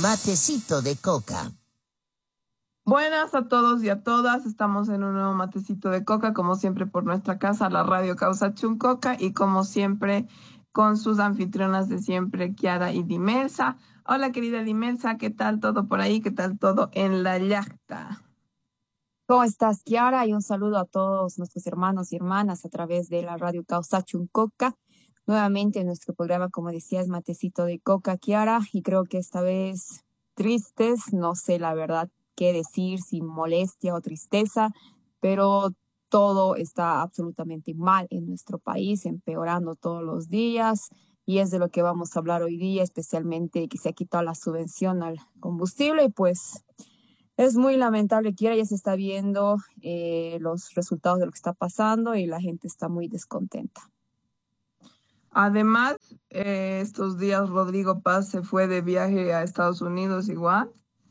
Matecito de coca. Buenas a todos y a todas, estamos en un nuevo matecito de coca, como siempre por nuestra casa, la Radio Causa Chuncoca, y como siempre con sus anfitrionas de siempre, Kiara y Dimelsa. Hola querida Dimelsa, ¿qué tal todo por ahí? ¿Qué tal todo en la yacta? ¿Cómo estás, Kiara? Y un saludo a todos nuestros hermanos y hermanas a través de la Radio Causa Chuncoca. Nuevamente en nuestro programa, como decías, Matecito de Coca, Kiara, y creo que esta vez tristes, no sé la verdad qué decir, si molestia o tristeza, pero todo está absolutamente mal en nuestro país, empeorando todos los días, y es de lo que vamos a hablar hoy día, especialmente que se ha quitado la subvención al combustible, y pues es muy lamentable, Kiara, ya se está viendo los resultados de lo que está pasando y la gente está muy descontenta. Además, estos días Rodrigo Paz se fue de viaje a Estados Unidos igual,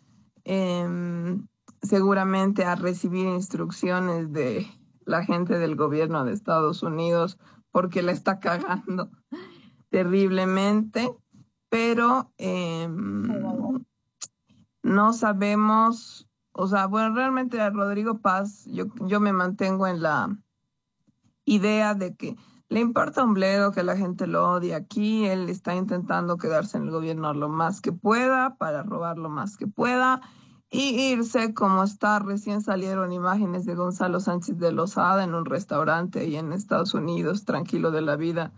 seguramente a recibir instrucciones de la gente del gobierno de Estados Unidos porque la está cagando terriblemente, pero no sabemos, o sea, bueno, realmente a Rodrigo Paz yo me mantengo en la idea de que le importa un bledo que la gente lo odie aquí. Él está intentando quedarse en el gobierno lo más que pueda para robar lo más que pueda y irse como está. Recién salieron imágenes de Gonzalo Sánchez de Lozada en un restaurante ahí en Estados Unidos, tranquilo de la vida,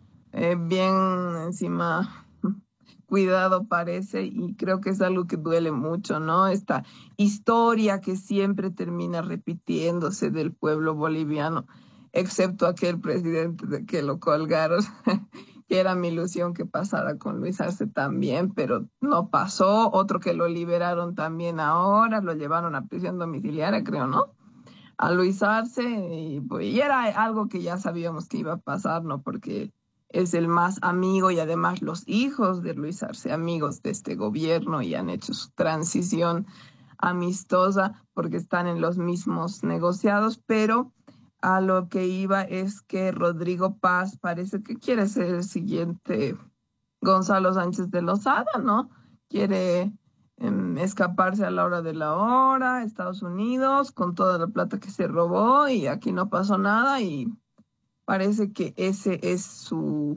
bien encima cuidado parece, y creo que es algo que duele mucho, ¿no? Esta historia que siempre termina repitiéndose del pueblo boliviano, excepto aquel presidente de que lo colgaron, que era mi ilusión que pasara con Luis Arce también, pero no pasó. Otro que lo liberaron también ahora, lo llevaron a prisión domiciliaria, creo, ¿no? A Luis Arce, y era algo que ya sabíamos que iba a pasar, ¿no? Porque es el más amigo, y además los hijos de Luis Arce, amigos de este gobierno, y han hecho su transición amistosa porque están en los mismos negociados, pero a lo que iba es que Rodrigo Paz parece que quiere ser el siguiente Gonzalo Sánchez de Lozada, ¿no? Quiere escaparse a la hora de la hora, Estados Unidos, con toda la plata que se robó, y aquí no pasó nada, y parece que ese es su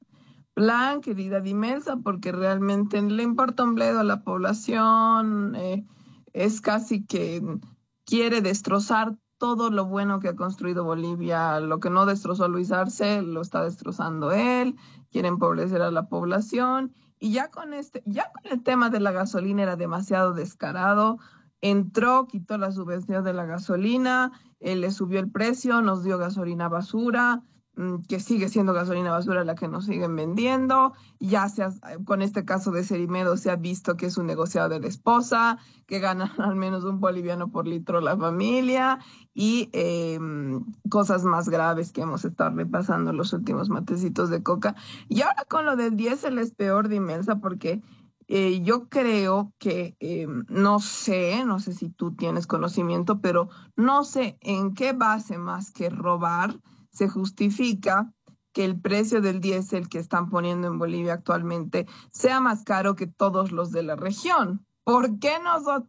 plan, querida Dimelsa, porque realmente le importa un bledo a la población. Es casi que quiere destrozar todo lo bueno que ha construido Bolivia. Lo que no destrozó Luis Arce lo está destrozando él. Quiere empobrecer a la población, y ya con el tema de la gasolina era demasiado descarado. Entró, quitó la subvención de la gasolina, le subió el precio, nos dio gasolina basura, que sigue siendo gasolina basura la que nos siguen vendiendo. Con este caso de Cerimedo se ha visto que es un negociado de la esposa, que gana al menos un boliviano por litro la familia, y cosas más graves que hemos estado repasando en los últimos matecitos de coca. Y ahora con lo del diésel es peor, Dimensa, porque yo creo que, no sé si tú tienes conocimiento, pero no sé en qué base más que robar se justifica que el precio del diésel que están poniendo en Bolivia actualmente sea más caro que todos los de la región. ¿Por qué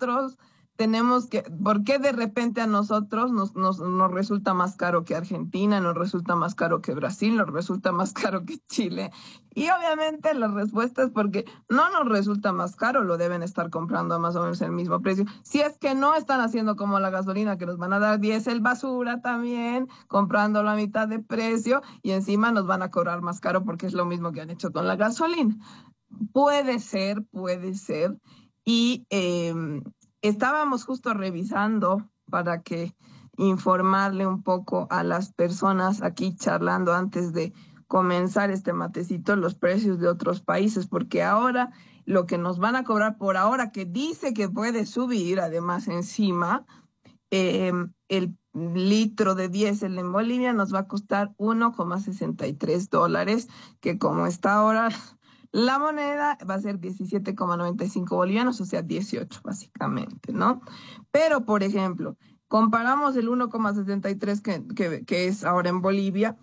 por qué de repente a nosotros nos resulta más caro que Argentina, nos resulta más caro que Brasil, nos resulta más caro que Chile? Y obviamente la respuesta es porque no nos resulta más caro, lo deben estar comprando a más o menos el mismo precio. Si es que no están haciendo como la gasolina, que nos van a dar diésel basura también, comprándolo a mitad de precio, y encima nos van a cobrar más caro porque es lo mismo que han hecho con la gasolina. Puede ser, puede ser. Y estábamos justo revisando para que informarle un poco a las personas aquí charlando antes de comenzar este matecito los precios de otros países, porque ahora lo que nos van a cobrar por ahora, que dice que puede subir además encima, el litro de diésel en Bolivia nos va a costar $1,63, que como está ahora la moneda va a ser 17,95 bolivianos, o sea, 18 básicamente, ¿no? Pero, por ejemplo, comparamos el 1,63 que es ahora en Bolivia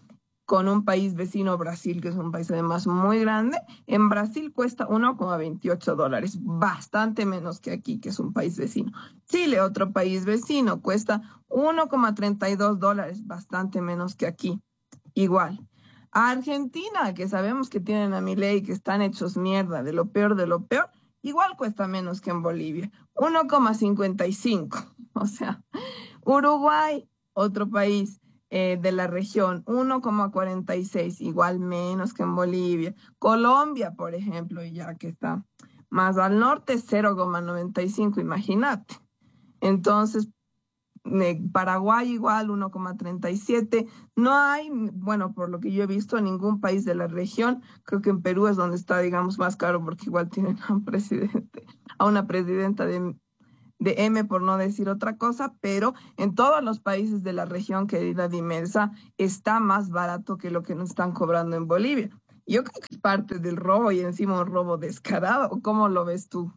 con un país vecino, Brasil, que es un país además muy grande. En Brasil cuesta $1,28, bastante menos que aquí, que es un país vecino. Chile, otro país vecino, cuesta $1,32, bastante menos que aquí. Igual. Argentina, que sabemos que tienen a Milei, que están hechos mierda, de lo peor, igual cuesta menos que en Bolivia, 1,55. O sea, Uruguay, otro país de la región, 1,46, igual menos que en Bolivia. Colombia, por ejemplo, ya que está más al norte, 0,95, imagínate. Entonces, Paraguay igual 1,37. No hay, bueno, por lo que yo he visto, ningún país de la región. Creo que en Perú es donde está, digamos, más caro porque igual tienen a un presidente, a una presidenta de M, por no decir otra cosa, pero en todos los países de la región, querida Dimensa, está más barato que lo que nos están cobrando en Bolivia. Yo creo que es parte del robo y encima un robo descarado. ¿Cómo lo ves tú?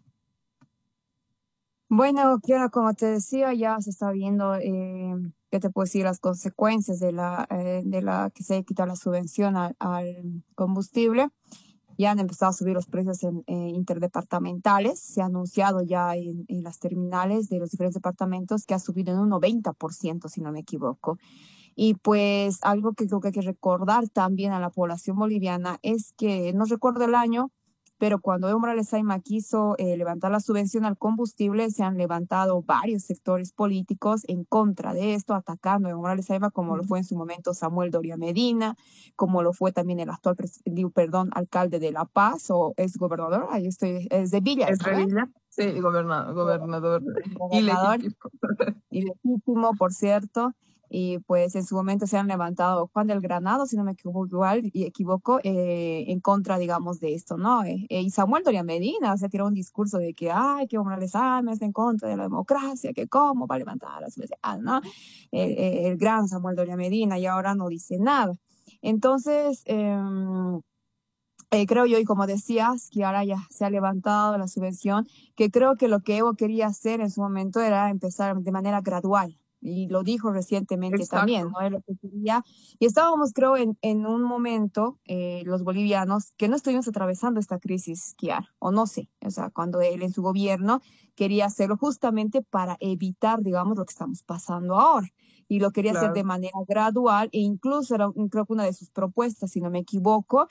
Bueno, Kiara, como te decía, ya se está viendo, ¿qué te puedo decir? Las consecuencias de la que se ha quitado la subvención al combustible. Ya han empezado a subir los precios en interdepartamentales. Se ha anunciado ya en las terminales de los diferentes departamentos que ha subido en un 90%, si no me equivoco. Y pues algo que creo que hay que recordar también a la población boliviana es que, no recuerdo el año, pero cuando Evo Morales Saima quiso levantar la subvención al combustible, se han levantado varios sectores políticos en contra de esto, atacando a Evo Morales Saima, como lo fue en su momento Samuel Doria Medina, como lo fue también el actual, alcalde de La Paz o ex gobernador, ahí estoy, es de Villa, ¿Es ¿sabes? Revilla? Sí, gobernador Gobernador ilegítimo. ilegítimo, por cierto, y pues en su momento se han levantado Juan del Granado, si no me equivoco, en contra, digamos, de esto, ¿no? Y Samuel Doria Medina se tiró un discurso de que, ay, que Morales Alma está en contra de la democracia, que cómo va a levantar las subvenciones, ¿no? El gran Samuel Doria Medina, y ahora no dice nada. Entonces, creo yo, y como decías, que ahora ya se ha levantado la subvención, que creo que lo que Evo quería hacer en su momento era empezar de manera gradual. Y lo dijo recientemente también, Exacto, ¿no? Es lo que quería. Y estábamos, creo, en un momento, los bolivianos, que no estuvimos atravesando esta crisis, Kiar, o no sé, o sea, cuando él en su gobierno quería hacerlo justamente para evitar, digamos, lo que estamos pasando ahora. Y lo quería hacer de claro. manera gradual, e incluso era, creo que una de sus propuestas, si no me equivoco,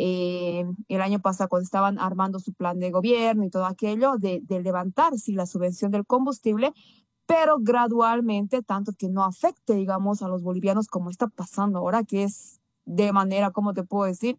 el año pasado cuando estaban armando su plan de gobierno y todo aquello, de levantar sí, la subvención del combustible, pero gradualmente, tanto que no afecte, digamos, a los bolivianos como está pasando ahora, que es de manera, ¿cómo te puedo decir?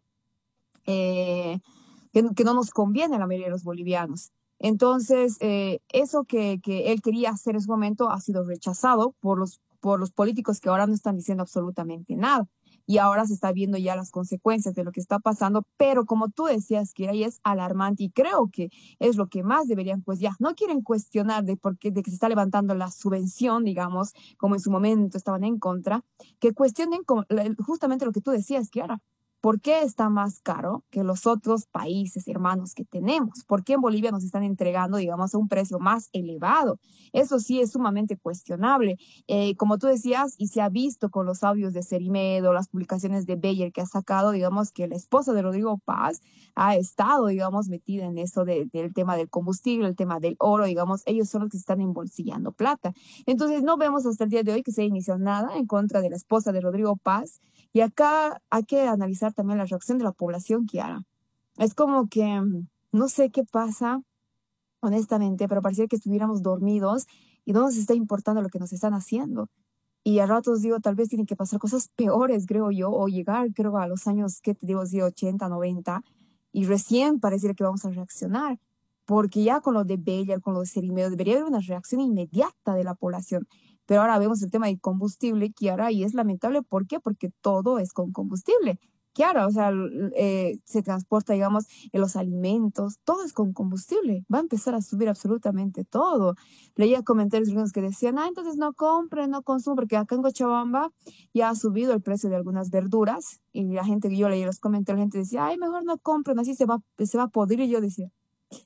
Eh, que no nos conviene a la mayoría de los bolivianos. Entonces, eso que él quería hacer en su momento ha sido rechazado por los políticos que ahora no están diciendo absolutamente nada. Y ahora se está viendo ya las consecuencias de lo que está pasando, pero como tú decías, que ahí es alarmante y creo que es lo que más deberían, pues ya, no quieren cuestionar de por qué, de que se está levantando la subvención, digamos, como en su momento estaban en contra, que cuestionen justamente lo que tú decías, Kiara. ¿Por qué está más caro que los otros países hermanos que tenemos? ¿Por qué en Bolivia nos están entregando, digamos, a un precio más elevado? Eso sí es sumamente cuestionable. Como tú decías, y se ha visto con los audios de Cerimedo, las publicaciones de Bayer que ha sacado, digamos, que la esposa de Rodrigo Paz ha estado, digamos, metida en eso del tema del combustible, el tema del oro, digamos, ellos son los que están embolsillando plata. Entonces, no vemos hasta el día de hoy que se inició nada en contra de la esposa de Rodrigo Paz y acá hay que analizar también la reacción de la población, Kiara. Es como que no sé qué pasa, honestamente, pero parecía que estuviéramos dormidos y no nos está importando lo que nos están haciendo. Y a ratos digo, tal vez tienen que pasar cosas peores, creo yo, o llegar, creo, a los años, ¿qué te digo? Sí, 80, 90, y recién pareciera que vamos a reaccionar. Porque ya con lo de Beller, con lo de Cerimeo, debería haber una reacción inmediata de la población. Pero ahora vemos el tema del combustible, Kiara, y es lamentable. ¿Por qué? Porque todo es con combustible. Kiara, o sea, se transporta, digamos, en los alimentos, todo es con combustible. Va a empezar a subir absolutamente todo. Leía comentarios de algunos que decían, ah, entonces no compren, no consumen, porque acá en Cochabamba ya ha subido el precio de algunas verduras. Y la gente que yo leía los comentarios, la gente decía, ay, mejor no compren, así se va a podrir. Y yo decía, ¿qué?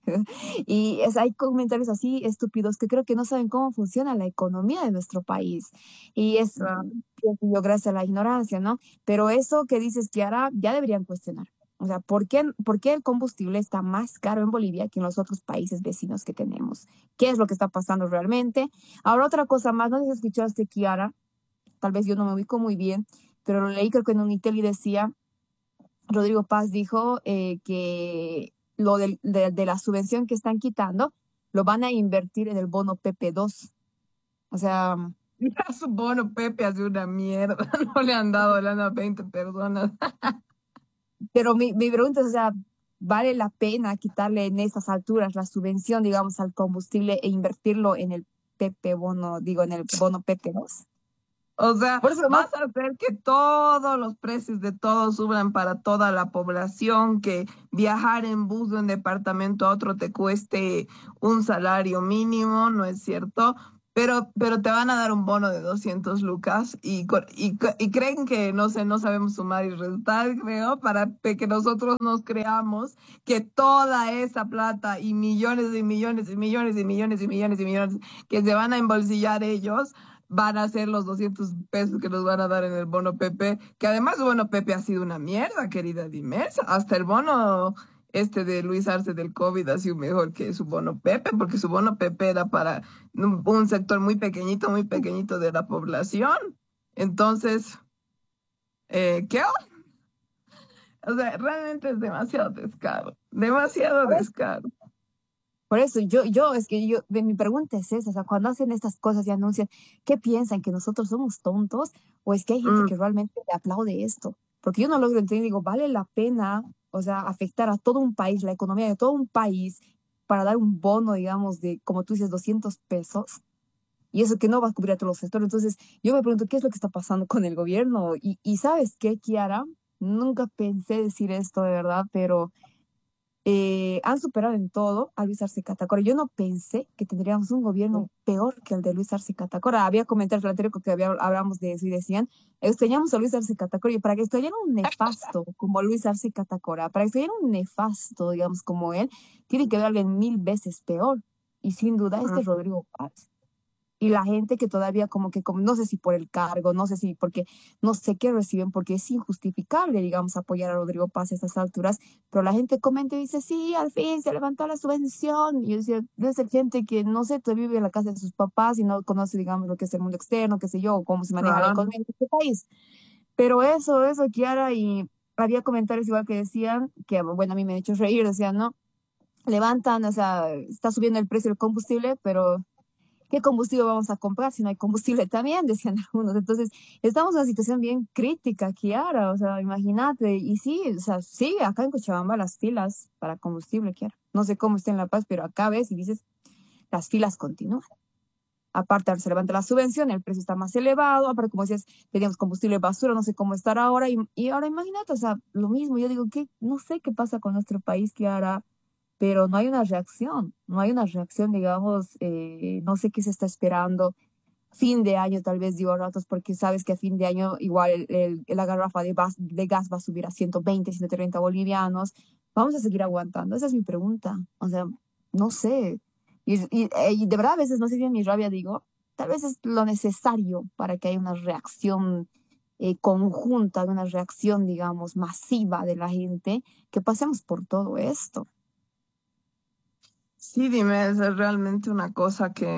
Hay comentarios así estúpidos que creo que no saben cómo funciona la economía de nuestro país. Y Ah, pienso yo, gracias a la ignorancia, ¿no? Pero eso que dices, Kiara, ya deberían cuestionar. O sea, por qué el combustible está más caro en Bolivia que en los otros países vecinos que tenemos? ¿Qué es lo que está pasando realmente? Ahora, otra cosa más, no sé si escuchaste, Kiara, tal vez yo no me ubico muy bien, pero lo leí creo que en un y decía Rodrigo Paz dijo que lo de la subvención que están quitando lo van a invertir en el bono PP2. O sea, ya su bono Pepe hace una mierda, no le han dado lana a 20 personas. pero mi pregunta es, o sea, ¿vale la pena quitarle en estas alturas la subvención, digamos, al combustible e invertirlo en el PP bono, digo, en el bono PP2? O sea, Por eso más, vas a hacer que todos los precios de todo suban para toda la población, que viajar en bus de un departamento a otro te cueste un salario mínimo, ¿no es cierto? Pero te van a dar un bono de 200 lucas y creen que, no sé, no sabemos sumar y restar, creo, para que nosotros nos creamos que toda esa plata y millones y millones y millones y millones y millones y millones que se van a embolsillar ellos van a ser los 200 pesos que nos van a dar en el bono Pepe, que además el bono Pepe ha sido una mierda, querida Dimersa. Hasta el bono este de Luis Arce del COVID ha sido mejor que su bono Pepe, porque su bono Pepe era para un sector muy pequeñito de la población. Entonces, ¿qué? O sea, realmente es demasiado descaro. por eso es que mi pregunta es esa, o sea, cuando hacen estas cosas y anuncian, ¿qué piensan? ¿Que nosotros somos tontos? ¿O es que hay gente Mm, que realmente le aplaude esto? Porque yo no logro entender, digo, ¿vale la pena, o sea, afectar a todo un país, la economía de todo un país, para dar un bono, digamos, de, como tú dices, 200 pesos? Y eso que no va a cubrir a todos los sectores. Entonces, yo me pregunto, ¿qué es lo que está pasando con el gobierno? Y ¿sabes qué, Kiara? Nunca pensé decir esto de verdad, pero han superado en todo a Luis Arce Catacora. Yo no pensé que tendríamos un gobierno peor que el de Luis Arce Catacora. Había comentarios en el anterior que hablamos de eso y decían, extrañamos a Luis Arce Catacora. Y para que extrañara un nefasto como Luis Arce Catacora, para que extrañara un nefasto, digamos, como él, tiene que haber alguien 1000 veces peor. Y sin duda este es mm. Rodrigo Paz. Y la gente que todavía como no sé si por el cargo, no sé si porque, no sé qué reciben, porque es injustificable, digamos, apoyar a Rodrigo Paz a estas alturas, pero la gente comenta y dice, sí, al fin se levantó la subvención. Y yo decía, debe ser gente que, no sé, todavía vive en la casa de sus papás y no conoce, digamos, lo que es el mundo externo, qué sé yo, o cómo se maneja la Claro. economía en este país. Pero eso, Kiara, y había comentarios igual que decían, que bueno, a mí me han hecho reír, decían, ¿no? Levantan, o sea, está subiendo el precio del combustible, pero ¿qué combustible vamos a comprar si no hay combustible también? Decían algunos. Entonces, estamos en una situación bien crítica, Kiara, o sea, imagínate. Y sí, o sea, sí, acá en Cochabamba las filas para combustible, Kiara. No sé cómo está en La Paz, pero acá ves y dices, las filas continúan. Aparte, ahora se levanta la subvención, el precio está más elevado. Aparte, como decías, teníamos combustible basura, no sé cómo estar ahora. Y ahora imagínate, o sea, lo mismo. Yo digo, que no sé qué pasa con nuestro país, Kiara, pero no hay una reacción, no hay una reacción, digamos, no sé qué se está esperando. Fin de año, tal vez digo a ratos, porque sabes que a fin de año igual la garrafa de gas va a subir a 120, 130 bolivianos. Vamos a seguir aguantando. Esa es mi pregunta. O sea, no sé. Y de verdad a veces no sé si en mi rabia digo, tal vez es lo necesario para que haya una reacción conjunta, una reacción, digamos, masiva de la gente, que pasemos por todo esto. Sí, dime, es realmente una cosa que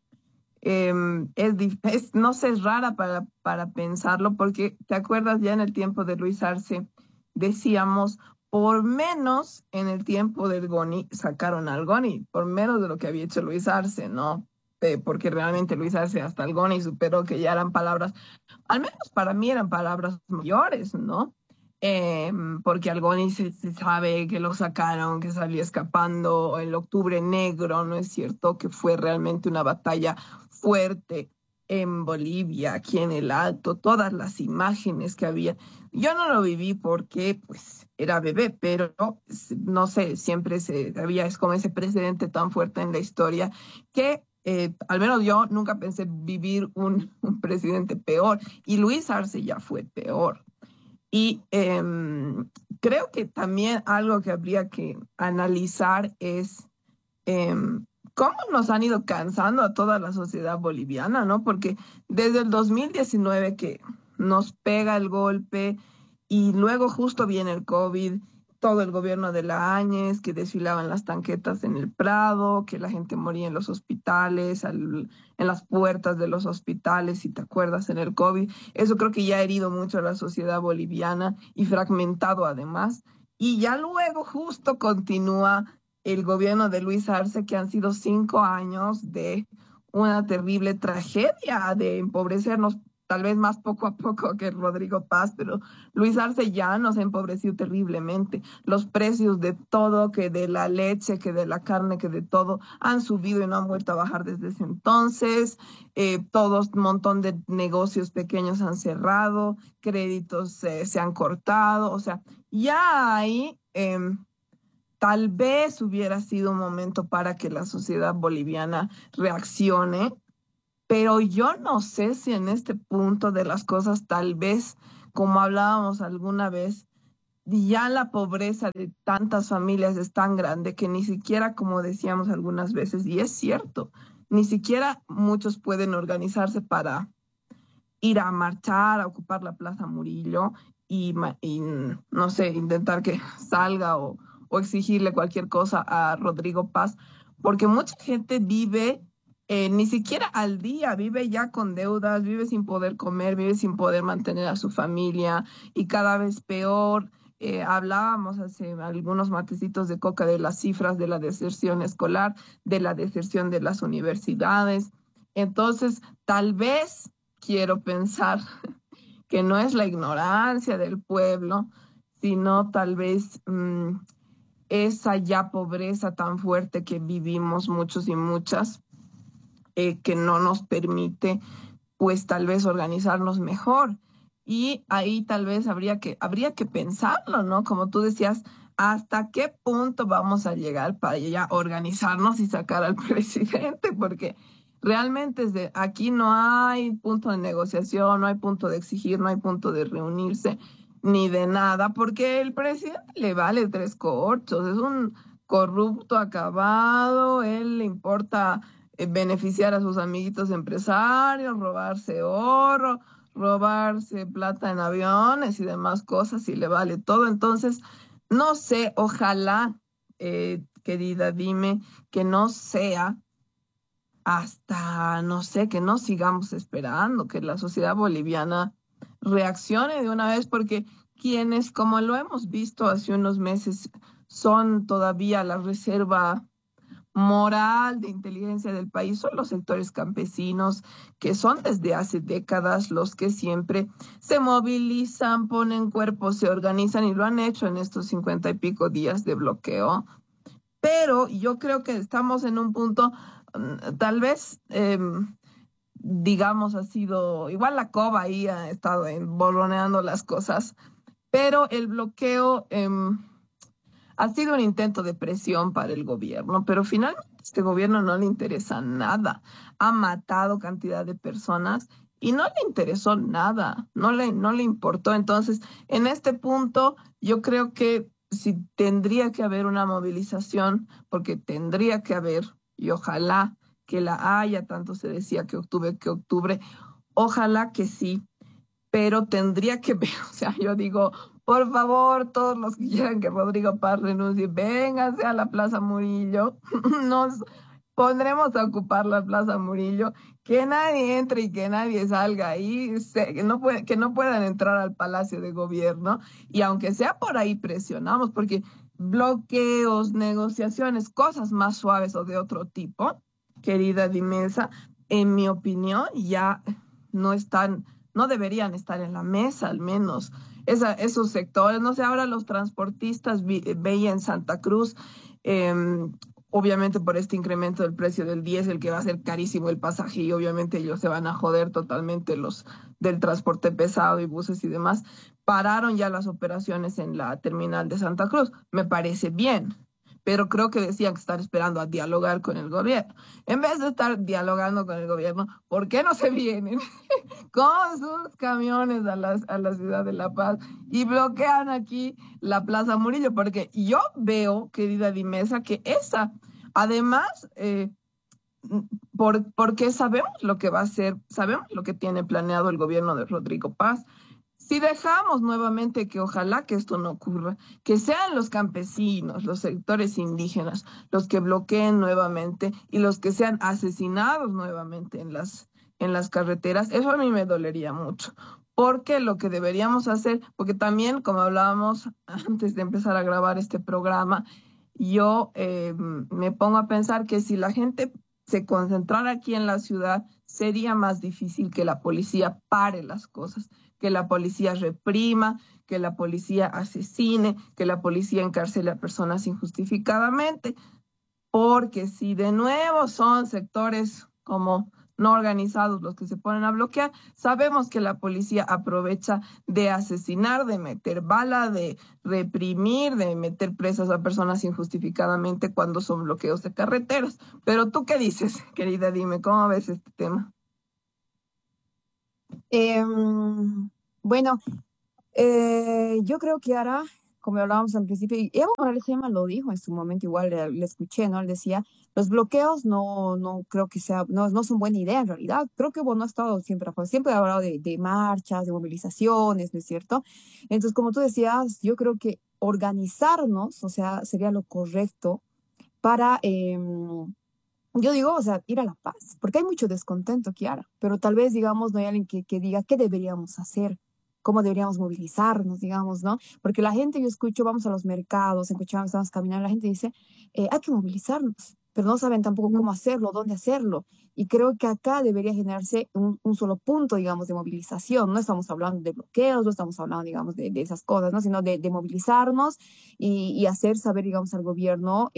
no sé, es rara para pensarlo, porque te acuerdas ya en el tiempo de Luis Arce, decíamos, por menos en el tiempo del Goni sacaron al Goni, por menos de lo que había hecho Luis Arce, ¿no? Porque realmente Luis Arce hasta el Goni superó que ya eran palabras, al menos para mí eran palabras mayores, ¿no? Porque Algoni se sabe que lo sacaron, que salió escapando el Octubre Negro, ¿no es cierto? Que fue realmente una batalla fuerte en Bolivia, aquí en el Alto, todas las imágenes que había. Yo no lo viví porque pues era bebé, pero no sé, siempre había es como ese precedente tan fuerte en la historia que al menos yo nunca pensé vivir un presidente peor y Luis Arce ya fue peor. Y creo que también algo que habría que analizar es cómo nos han ido cansando a toda la sociedad boliviana, ¿no? Porque desde el 2019 que nos pega el golpe y luego justo viene el COVID, todo el gobierno de la Áñez, que desfilaban las tanquetas en el Prado, que la gente moría en los hospitales, en las puertas de los hospitales, si te acuerdas, en el COVID. Eso creo que ya ha herido mucho a la sociedad boliviana y fragmentado además. Y ya luego justo continúa el gobierno de Luis Arce, que han sido 5 años de una terrible tragedia, de empobrecernos tal vez más poco a poco que Rodrigo Paz, pero Luis Arce ya nos ha empobrecido terriblemente. Los precios de todo, que de la leche, que de la carne, que de todo, han subido y no han vuelto a bajar desde ese entonces. Todos, un montón de negocios pequeños han cerrado, créditos se han cortado, o sea, ya ahí... tal vez hubiera sido un momento para que la sociedad boliviana reaccione, pero yo no sé si en este punto de las cosas, tal vez, como hablábamos alguna vez, ya la pobreza de tantas familias es tan grande que ni siquiera, como decíamos algunas veces, y es cierto, ni siquiera muchos pueden organizarse para ir a marchar, a ocupar la Plaza Murillo y no sé, intentar que salga o exigirle cualquier cosa a Rodrigo Paz, porque mucha gente vive ni siquiera al día, vive ya con deudas, vive sin poder comer, vive sin poder mantener a su familia y cada vez peor. Hablábamos hace algunos matecitos de coca de las cifras de la deserción escolar, de la deserción de las universidades. Entonces, tal vez quiero pensar que no es la ignorancia del pueblo, sino tal vez esa ya pobreza tan fuerte que vivimos muchos y muchas, que no nos permite, pues tal vez organizarnos mejor. Y ahí tal vez habría que pensarlo, ¿no? Como tú decías, ¿hasta qué punto vamos a llegar para ya organizarnos y sacar al presidente? Porque realmente desde aquí no hay punto de negociación, no hay punto de exigir, no hay punto de reunirse, ni de nada, porque el presidente le vale tres corchos, es un corrupto acabado, él le importa beneficiar a sus amiguitos empresarios, robarse oro, robarse plata en aviones y demás cosas, y le vale todo. Entonces, no sé, ojalá, querida, dime que no sea hasta, no sé, que no sigamos esperando que la sociedad boliviana reaccione de una vez, porque quienes, como lo hemos visto hace unos meses, son todavía la reserva moral de inteligencia del país son los sectores campesinos, que son desde hace décadas los que siempre se movilizan, ponen cuerpos, se organizan y lo han hecho en estos 50 y pico días de bloqueo. Pero yo creo que estamos en un punto, tal vez, digamos, ha sido, igual la COBA ahí ha estado boloneando las cosas, pero el bloqueo ha sido un intento de presión para el gobierno, pero finalmente a este gobierno no le interesa nada. Ha matado cantidad de personas y no le interesó nada, no le importó. Entonces, en este punto, yo creo que si tendría que haber una movilización, porque tendría que haber, y ojalá que la haya, tanto se decía que octubre, ojalá que sí, pero tendría que ver, o sea, yo digo, por favor, todos los que quieran que Rodrigo Paz renuncie, vénganse a la Plaza Murillo, nos pondremos a ocupar la Plaza Murillo, que nadie entre y que nadie salga ahí, que no puedan entrar al Palacio de Gobierno, y aunque sea por ahí presionamos, porque bloqueos, negociaciones, cosas más suaves o de otro tipo, querida Dimesa, en mi opinión, ya no están, no deberían estar en la mesa, al menos. Esos sectores, no sé, ahora los transportistas veía en Santa Cruz, eh, obviamente por este incremento del precio del diésel, que va a ser carísimo el pasaje, y obviamente ellos se van a joder totalmente, los del transporte pesado y buses y demás, pararon ya las operaciones en la terminal de Santa Cruz. Me parece bien, pero creo que decían que estar esperando a dialogar con el gobierno. En vez de estar dialogando con el gobierno, ¿por qué no se vienen con sus camiones a la ciudad de La Paz y bloquean aquí la Plaza Murillo? Porque yo veo, querida Dimesa, que esa, Además, porque sabemos lo que va a hacer, sabemos lo que tiene planeado el gobierno de Rodrigo Paz. Si dejamos nuevamente que ojalá que esto no ocurra, que sean los campesinos, los sectores indígenas, los que bloqueen nuevamente y los que sean asesinados nuevamente en las carreteras, eso a mí me dolería mucho. Porque lo que deberíamos hacer, porque también, como hablábamos antes de empezar a grabar este programa, yo me pongo a pensar que si la gente se concentrara aquí en la ciudad, sería más difícil que la policía pare las cosas, que la policía reprima, que la policía asesine, que la policía encarcele a personas injustificadamente, porque si de nuevo son sectores como no organizados los que se ponen a bloquear, sabemos que la policía aprovecha de asesinar, de meter bala, de reprimir, de meter presas a personas injustificadamente cuando son bloqueos de carreteras. Pero tú qué dices, querida, dime, ¿cómo ves este tema? Bueno, yo creo que ahora, como hablábamos al principio, y Evo Morales Sema lo dijo en su momento, igual le escuché, ¿no? Él decía, los bloqueos no creo que sea, no son buena idea en realidad. Creo que Evo no ha estado siempre a favor, siempre ha hablado de marchas, de movilizaciones, ¿no es cierto? Entonces, como tú decías, yo creo que organizarnos, o sea, sería lo correcto para, yo digo, o sea, ir a la paz, porque hay mucho descontento, Kiara, pero tal vez, digamos, no hay alguien que diga qué deberíamos hacer, cómo deberíamos movilizarnos, digamos, ¿no? Porque la gente, yo escucho, vamos a los mercados, escuchamos, estamos caminando, la gente dice, hay que movilizarnos, pero no saben tampoco cómo hacerlo, dónde hacerlo. Y creo que acá debería generarse un solo punto, digamos, de movilización. No estamos hablando de bloqueos, no estamos hablando, digamos, de esas cosas, ¿no? Sino de movilizarnos y hacer saber, digamos, al gobierno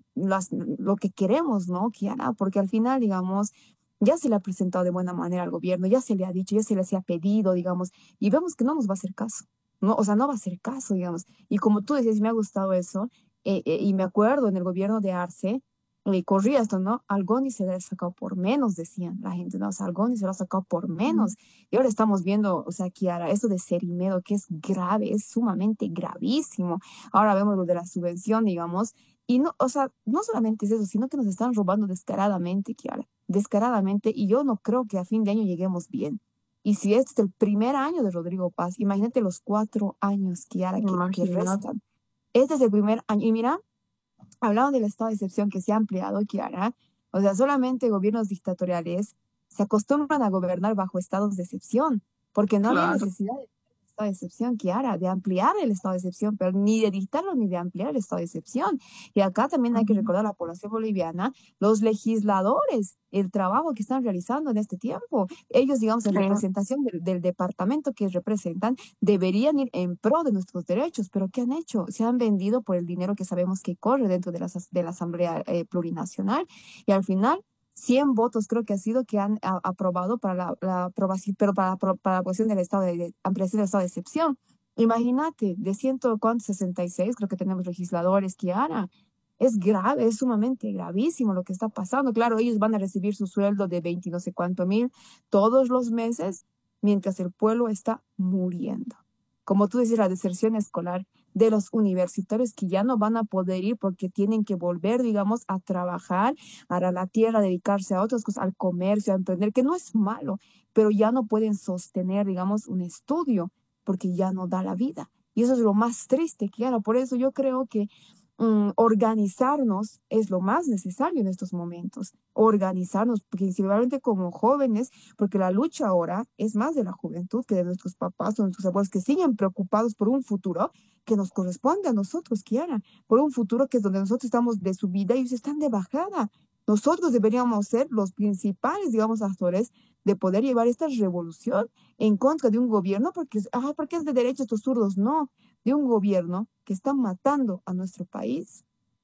lo que queremos, ¿no, Kiara? Porque al final, digamos, ya se le ha presentado de buena manera al gobierno, ya se le ha dicho, ya se le ha pedido, digamos, y vemos que no nos va a hacer caso, ¿no? O sea, no va a hacer caso, digamos. Y como tú decías, me ha gustado eso, y me acuerdo en el gobierno de Arce, corría esto, ¿no? Algoni se lo ha sacado por menos, decían la gente, ¿no? O sea, Algoni se lo ha sacado por menos. Y ahora estamos viendo, o sea, Kiara, eso de Serimedo, que es grave, es sumamente gravísimo. Ahora vemos lo de la subvención, digamos, y no, o sea, no solamente es eso, sino que nos están robando descaradamente, Kiara, descaradamente, y yo no creo que a fin de año lleguemos bien. Y si este es el primer año de Rodrigo Paz, imagínate los 4 años, Kiara, que Imagínate. restan. Este es el primer año, y mira, hablando del estado de excepción que se ha ampliado, Kiara, o sea, solamente gobiernos dictatoriales se acostumbran a gobernar bajo estados de excepción, porque no había Claro. necesidad de estado de excepción, Kiara, de ampliar el estado de excepción, pero ni de dictarlo ni de ampliar el estado de excepción. Y acá también hay que recordar a la población boliviana, los legisladores, el trabajo que están realizando en este tiempo. Ellos, digamos, en Sí. representación del departamento que representan, deberían ir en pro de nuestros derechos, pero ¿qué han hecho? Se han vendido por el dinero que sabemos que corre dentro de la Asamblea Plurinacional, y al final 100 votos creo que ha sido que han aprobado para la aprobación, pero para la aprobación del estado de ampliación del estado de excepción. Imagínate, de ciento, ¿cuántos? 66, creo que tenemos legisladores, Kiara. Es grave, es sumamente gravísimo lo que está pasando. Claro, ellos van a recibir su sueldo de 20 y no sé cuánto mil todos los meses, mientras el pueblo está muriendo. Como tú dices, la deserción escolar de los universitarios que ya no van a poder ir porque tienen que volver, digamos, a trabajar, a la tierra, a dedicarse a otras cosas, al comercio, a emprender, que no es malo, pero ya no pueden sostener, digamos, un estudio porque ya no da la vida. Y eso es lo más triste, claro. Por eso yo creo que organizarnos es lo más necesario en estos momentos. Organizarnos, principalmente como jóvenes, porque la lucha ahora es más de la juventud que de nuestros papás o nuestros abuelos, que siguen preocupados por un futuro que nos corresponde a nosotros, Kiara, por un futuro que es donde nosotros estamos de subida y ellos están de bajada. Nosotros deberíamos ser los principales, digamos, actores de poder llevar esta revolución en contra de un gobierno, porque es de derechos estos zurdos, no, de un gobierno que está matando a nuestro país.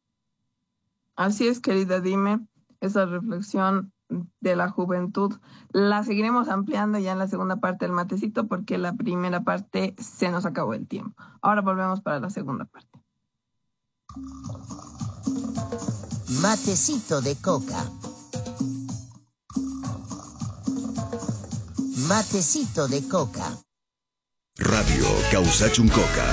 Así es, querida, dime, esa reflexión de la juventud la seguiremos ampliando ya en la segunda parte del matecito porque la primera parte se nos acabó el tiempo. Ahora volvemos para la segunda parte. Matecito de coca. Matecito de coca. Radio Causachuncoca.